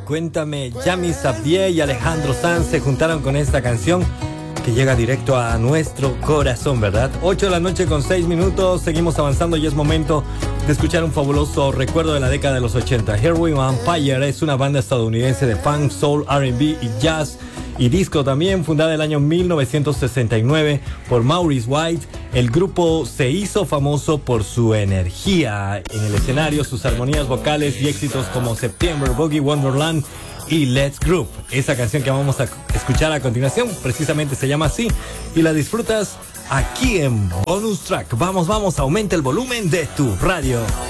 Cuéntame. Yami Sabdier y Alejandro Sanz se juntaron con esta canción que llega directo a nuestro corazón, ¿verdad? 8 de la noche con 6 minutos. Seguimos avanzando y es momento de escuchar un fabuloso recuerdo de la década de los 80. Heroin Vampire es una banda estadounidense de funk, soul, R&B y jazz y disco también, fundada el año 1969 por Maurice White. El grupo se hizo famoso por su energía en el escenario, sus armonías vocales y éxitos como September, Boogie Wonderland y Let's Groove. Esa canción que vamos a escuchar a continuación precisamente se llama así y la disfrutas aquí en Bonus Track. Vamos, aumenta el volumen de tu radio.